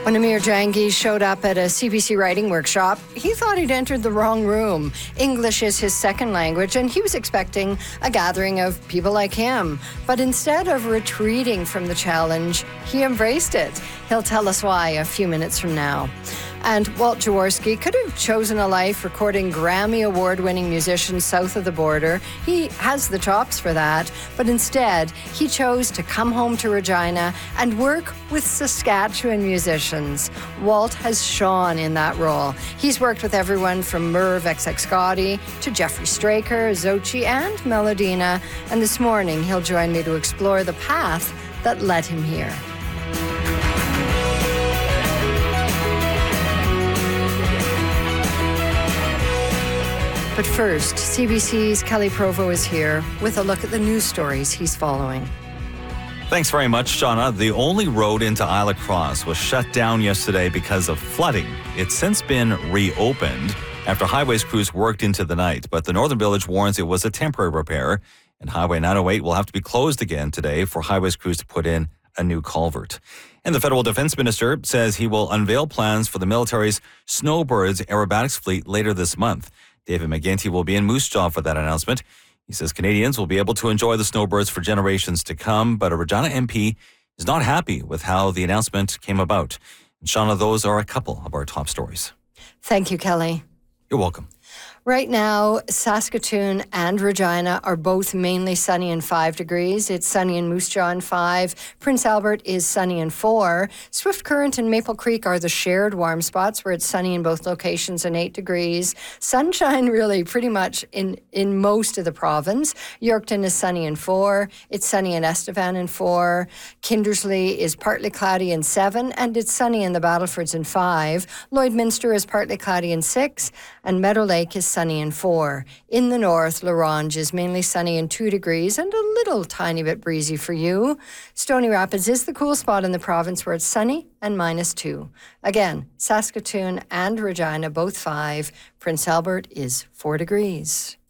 When Amir Jangi showed up at a CBC writing workshop, he thought he'd entered the wrong room. English is his second language, and he was expecting a gathering of people like him. But instead of retreating from the challenge, he embraced it. He'll tell us why a few minutes from now. And Walt Jaworski could have chosen a life recording Grammy Award-winning musicians south of the border. He has the chops for that. But instead, he chose to come home to Regina and work with Saskatchewan musicians. Walt has shone in that role. He's worked with everyone from Merv XX Gotti to Jeffrey Straker, Xochi, and Melodina. And this morning, he'll join me to explore the path that led him here. But first, CBC's Kelly Provo is here with a look at the news stories he's following. Thanks very much, Shauna. The only road into Isla Crosse was shut down yesterday because of flooding. It's since been reopened after highways crews worked into the night, but the Northern Village warns it was a temporary repair, and Highway 908 will have to be closed again today for highways crews to put in a new culvert. And the federal defense minister says he will unveil plans for the military's Snowbirds aerobatics fleet later this month. David McGuinty will be in Moose Jaw for that announcement. He says Canadians will be able to enjoy the Snowbirds for generations to come, but a Regina MP is not happy with how the announcement came about. And Shauna, those are a couple of our top stories. Thank you, Kelly. You're welcome. Right now, Saskatoon and Regina are both mainly sunny and 5 degrees. It's sunny in Moose Jaw and 5. Prince Albert is sunny and 4. Swift Current and Maple Creek are the shared warm spots where it's sunny in both locations and 8 degrees. Sunshine really pretty much in most of the province. Yorkton is sunny and 4. It's sunny in Estevan and 4. Kindersley is partly cloudy and 7. And it's sunny in the Battlefords and 5. Lloydminster is partly cloudy and 6. And Meadow Lake is sunny and 4. In the north, La Ronge is mainly sunny and 2 degrees and a little tiny bit breezy for you. Stony Rapids is the cool spot in the province where it's sunny and -2. Again, Saskatoon and Regina both 5. Prince Albert is 4 degrees.